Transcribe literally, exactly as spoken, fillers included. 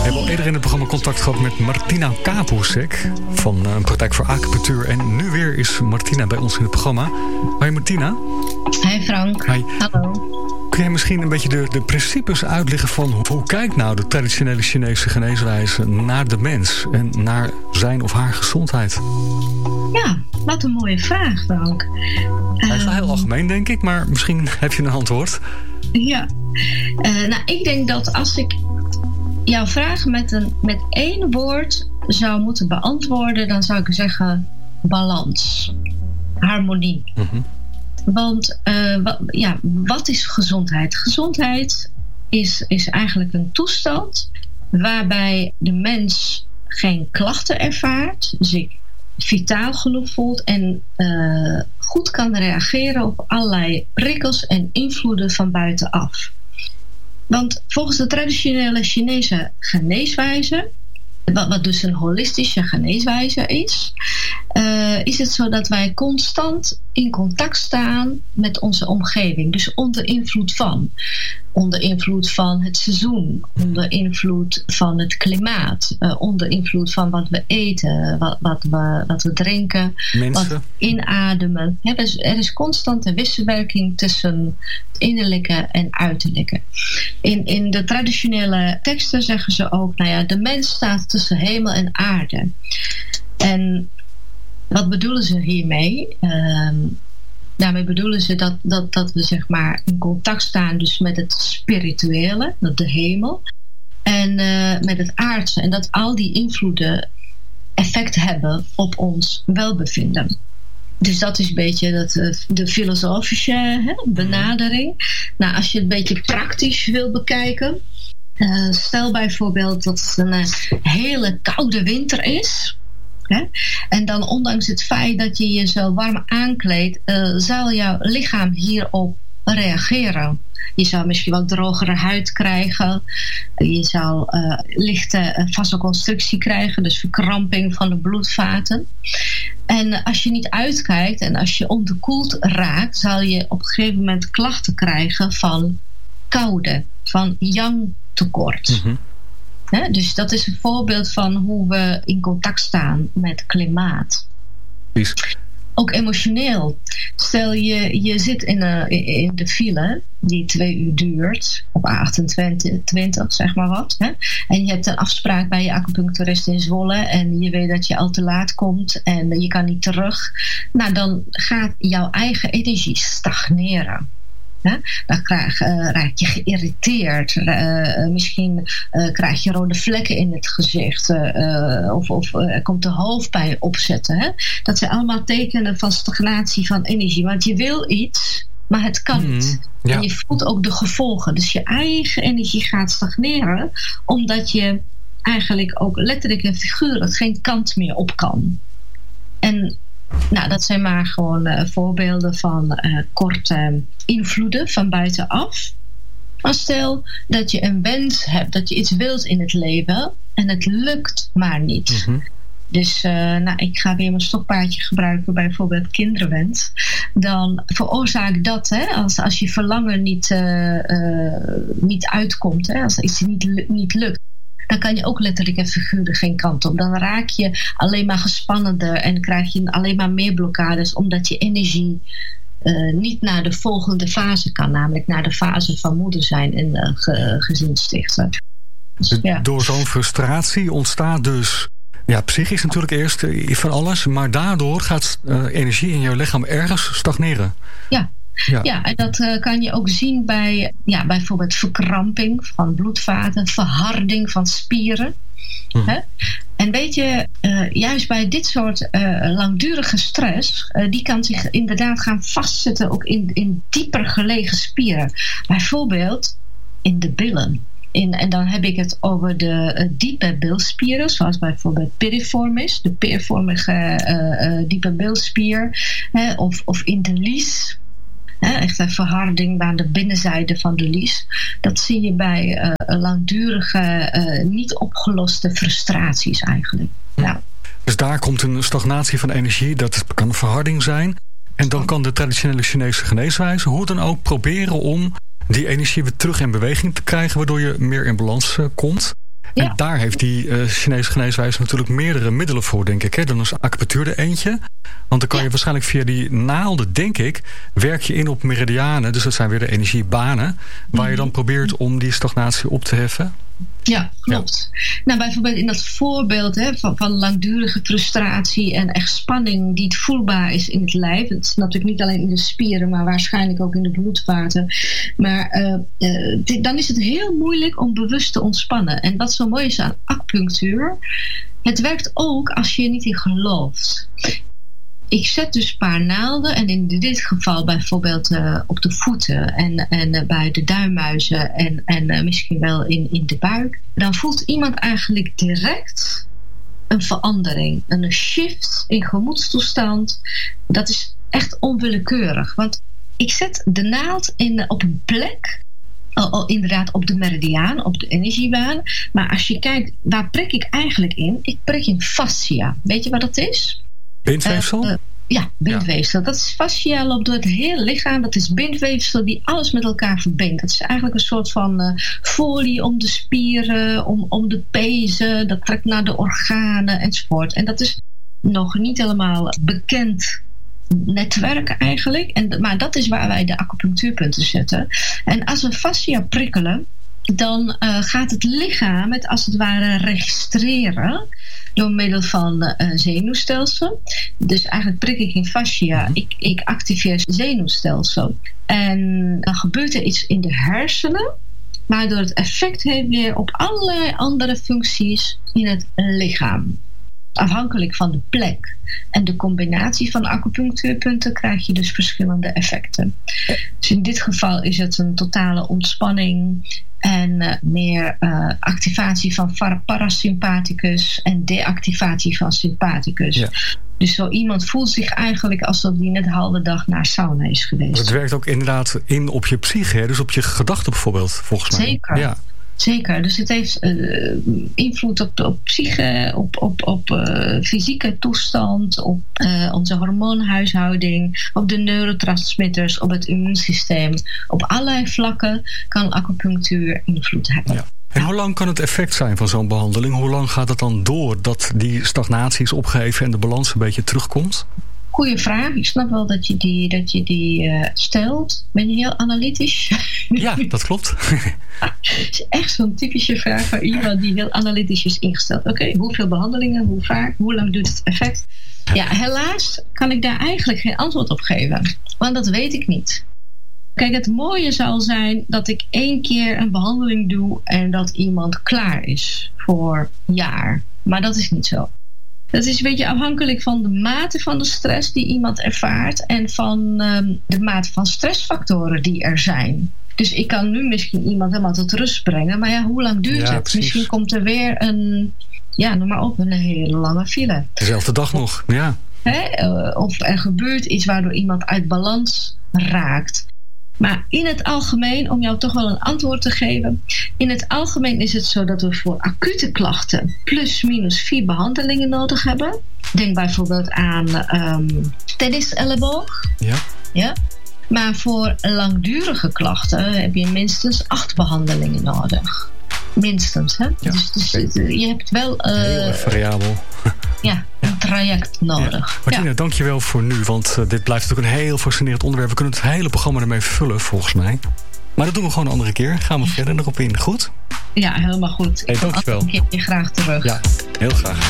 hebben al eerder in het programma contact gehad met Martina Kapusek van een praktijk voor acupunctuur. En nu weer is Martina bij ons in het programma. Hoi Martina. Hi Frank. Hi. Hallo. Kun jij misschien een beetje de, de principes uitleggen van hoe kijkt nou de traditionele Chinese geneeswijze naar de mens en naar zijn of haar gezondheid? Ja, wat een mooie vraag, Frank. Hij is wel heel algemeen, denk ik, maar misschien heb je een antwoord. Ja, uh, nou ik denk dat als ik jouw vraag met, een, met één woord zou moeten beantwoorden, dan zou ik zeggen balans, harmonie. Mm-hmm. Want uh, wat, ja, wat is gezondheid? Gezondheid is, is eigenlijk een toestand waarbij de mens geen klachten ervaart, zich vitaal genoeg voelt en uh, goed kan reageren op allerlei prikkels en invloeden van buitenaf. Want volgens de traditionele Chinese geneeswijze, wat, wat dus een holistische geneeswijze is, uh, is het zo dat wij constant in contact staan met onze omgeving. Dus onder invloed van. Onder invloed van het seizoen. Onder invloed van het klimaat. Uh, onder invloed van wat we eten. Wat, wat, we, wat we drinken. Mensen. Wat we inademen. Ja, dus er is constante wisselwerking tussen het innerlijke en uiterlijke. In, in de traditionele teksten zeggen ze ook, nou ja, de mens staat tussen hemel en aarde. En wat bedoelen ze hiermee? Uh, daarmee bedoelen ze dat, dat, dat we zeg maar in contact staan dus met het spirituele, met de hemel, en uh, met het aardse. En dat al die invloeden effect hebben op ons welbevinden. Dus dat is een beetje dat, uh, de filosofische hè, benadering. Nou, als je het een beetje praktisch wil bekijken, uh, stel bijvoorbeeld dat het een uh, hele koude winter is. Hè? En dan ondanks het feit dat je je zo warm aankleedt, uh, zal jouw lichaam hierop reageren. Je zou misschien wat drogere huid krijgen. Je zou uh, lichte uh, vasoconstrictie krijgen, dus verkramping van de bloedvaten. En als je niet uitkijkt en als je onderkoeld raakt, zal je op een gegeven moment klachten krijgen van koude, van yang-tekort. Mm-hmm. He, dus dat is een voorbeeld van hoe we in contact staan met klimaat. Is. Ook emotioneel. Stel je, je zit in, een, in de file die twee uur duurt, op A achtentwintig, zeg maar wat. Hè? En je hebt een afspraak bij je acupuncturist in Zwolle en je weet dat je al te laat komt en je kan niet terug. Nou, dan gaat jouw eigen energie stagneren. Hè? Dan krijg, uh, raak je geïrriteerd. Uh, misschien uh, krijg je rode vlekken in het gezicht. Uh, of of uh, er komt de hoofdpijn opzetten. Hè? Dat zijn allemaal tekenen van stagnatie van energie. Want je wil iets, maar het kan mm, niet. Ja. En je voelt ook de gevolgen. Dus je eigen energie gaat stagneren. Omdat je eigenlijk ook letterlijk en figuurlijk geen kant meer op kan. En nou, dat zijn maar gewoon uh, voorbeelden van uh, korte invloeden van buitenaf. Maar stel dat je een wens hebt, dat je iets wilt in het leven en het lukt maar niet. Mm-hmm. Dus uh, nou, ik ga weer mijn stokpaardje gebruiken, bijvoorbeeld kinderwens. Dan veroorzaakt dat, hè, als, als je verlangen niet, uh, uh, niet uitkomt, hè, als iets niet, niet lukt, dan kan je ook letterlijk en figuurlijk geen kant op. Dan raak je alleen maar gespannender en krijg je alleen maar meer blokkades, omdat je energie uh, niet naar de volgende fase kan, namelijk naar de fase van moeder zijn en uh, ge, gezin stichten. Dus, ja. Door zo'n frustratie ontstaat dus, ja, psychisch natuurlijk eerst van alles, maar daardoor gaat uh, energie in jouw lichaam ergens stagneren. Ja. Ja. ja, en dat uh, kan je ook zien bij ja, bijvoorbeeld verkramping van bloedvaten, verharding van spieren. Mm. Hè? En weet je, uh, juist bij dit soort uh, langdurige stress, uh, die kan zich inderdaad gaan vastzetten ook in, in dieper gelegen spieren. Bijvoorbeeld in de billen. In, en dan heb ik het over de uh, diepe bilspieren, zoals bijvoorbeeld piriformis, de peervormige uh, uh, diepe bilspier, hè, of, of in de lies. He, echt een verharding aan de binnenzijde van de lies. Dat zie je bij uh, langdurige, uh, niet opgeloste frustraties eigenlijk. Nou. Dus daar komt een stagnatie van energie, dat kan een verharding zijn. En dan kan de traditionele Chinese geneeswijze hoe dan ook proberen om die energie weer terug in beweging te krijgen, waardoor je meer in balans uh, komt. En Ja. daar heeft die uh, Chinese geneeswijze natuurlijk meerdere middelen voor, denk ik. Hè? Dan is acupunctuur er eentje. Want dan kan Ja. je waarschijnlijk via die naalden, denk ik, werk je in op meridianen. Dus dat zijn weer de energiebanen. Waar je dan probeert om die stagnatie op te heffen. Ja, klopt. Ja. Nou, bijvoorbeeld in dat voorbeeld hè, van, van langdurige frustratie en echt spanning die het voelbaar is in het lijf. Het is natuurlijk niet alleen in de spieren, maar waarschijnlijk ook in de bloedvaten. Maar uh, uh, dit, dan is het heel moeilijk om bewust te ontspannen. En wat zo mooi is aan acupunctuur, het werkt ook als je er niet in gelooft. Ik zet dus een paar naalden en in dit geval bijvoorbeeld uh, op de voeten en, en uh, bij de duimmuizen en, en uh, misschien wel in, in de buik. Dan voelt iemand eigenlijk direct een verandering, een shift in gemoedstoestand. Dat is echt onwillekeurig, want ik zet de naald in, op een plek, oh, oh, inderdaad op de meridiaan, op de energiebaan. Maar als je kijkt, waar prik ik eigenlijk in? Ik prik in fascia. Weet je wat dat is? Bindweefsel? Uh, uh, ja, bindweefsel. Ja. Dat is fascia, loopt door het hele lichaam. Dat is bindweefsel die alles met elkaar verbindt. Dat is eigenlijk een soort van uh, folie om de spieren, om, om de pezen. Dat trekt naar de organen enzovoort. En dat is nog niet helemaal bekend netwerk eigenlijk. En, maar dat is waar wij de acupunctuurpunten zetten. En als we fascia prikkelen, dan uh, gaat het lichaam het als het ware registreren door middel van uh, zenuwstelsel. Dus eigenlijk prik ik in fascia. Ik, ik activeer het zenuwstelsel. En dan gebeurt er iets in de hersenen, waardoor het effect heeft weer op allerlei andere functies in het lichaam. Afhankelijk van de plek en de combinatie van acupunctuurpunten krijg je dus verschillende effecten. Dus in dit geval is het een totale ontspanning en uh, meer uh, activatie van parasympathicus en deactivatie van sympathicus. Ja. Dus zo iemand voelt zich eigenlijk alsof hij net de halve dag naar sauna is geweest. Het werkt ook inderdaad in op je psyche, hè? Dus op je gedachten bijvoorbeeld, volgens mij. Zeker. Ja. Zeker, dus het heeft uh, invloed op, op psyche, op, op, op uh, fysieke toestand, op uh, onze hormoonhuishouding, op de neurotransmitters, op het immuunsysteem. Op allerlei vlakken kan acupunctuur invloed hebben. Ja. En hoe lang kan het effect zijn van zo'n behandeling? Hoe lang gaat het dan door dat die stagnatie is opgeheven en de balans een beetje terugkomt? Goeie vraag. Ik snap wel dat je die, dat je die uh, stelt. Ben je heel analytisch? Ja, dat klopt. Het is echt zo'n typische vraag van iemand die heel analytisch is ingesteld. Oké, okay, hoeveel behandelingen, hoe vaak, hoe lang duurt het effect? Ja, helaas kan ik daar eigenlijk geen antwoord op geven. Want dat weet ik niet. Kijk, het mooie zal zijn dat ik één keer een behandeling doe en dat iemand klaar is voor een jaar. Maar dat is niet zo. Dat is een beetje afhankelijk van de mate van de stress die iemand ervaart en van um, de mate van stressfactoren die er zijn. Dus ik kan nu misschien iemand helemaal tot rust brengen, maar ja, hoe lang duurt ja, het? Precies. Misschien komt er weer een, ja, noem maar op, een hele lange file. Dezelfde dag nog, ja. Hè? Of er gebeurt iets waardoor iemand uit balans raakt. Maar in het algemeen, om jou toch wel een antwoord te geven, in het algemeen is het zo dat we voor acute klachten plus minus vier behandelingen nodig hebben. Denk bijvoorbeeld aan um, tenniselleboog. Ja. Ja. Maar voor langdurige klachten heb je minstens acht behandelingen nodig. Minstens, hè? Ja. Dus, dus je hebt wel... Uh, Heel variabel. Ja, een traject nodig. Ja. Martina, ja. dankjewel voor nu, want uh, dit blijft natuurlijk een heel fascinerend onderwerp. We kunnen het hele programma ermee vullen, volgens mij. Maar dat doen we gewoon een andere keer. Gaan we verder erop in. Goed? Ja, helemaal goed. Hey, ik kom dankjewel. een keer graag terug. Ja, heel graag.